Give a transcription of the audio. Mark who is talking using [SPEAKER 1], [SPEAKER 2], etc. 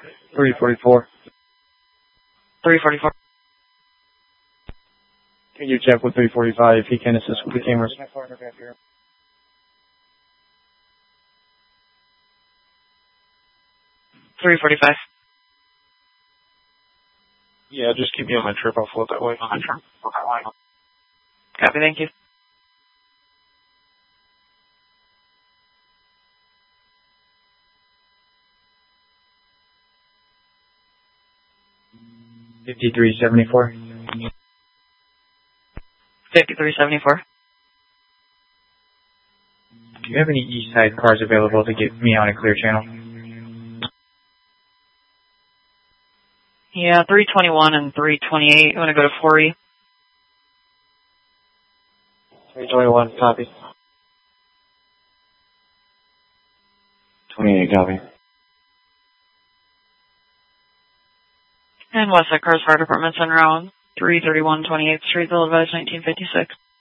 [SPEAKER 1] 344.
[SPEAKER 2] 344.
[SPEAKER 1] Can you check with 345 if he can assist with the cameras?
[SPEAKER 2] 345.
[SPEAKER 1] Yeah, just keep me on my trip. I'll float that way.
[SPEAKER 2] Copy, thank you.
[SPEAKER 1] $53.74.
[SPEAKER 2] 5374.
[SPEAKER 1] Do you have any east side cars available to get me on a clear channel?
[SPEAKER 2] Yeah, 321 and 328. You want to go to 4E?
[SPEAKER 1] 321, copy. 28, copy.
[SPEAKER 2] And Westside Cars Fire Department's en route. 331 28th Street, Bill Advice 1956.